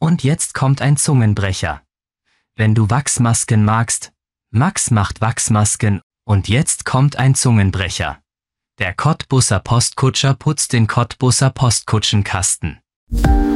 Und jetzt kommt ein Zungenbrecher. Wenn du Wachsmasken magst, Max macht Wachsmasken. Und jetzt kommt ein Zungenbrecher. Der Cottbuser Postkutscher putzt den Cottbuser Postkutschenkasten.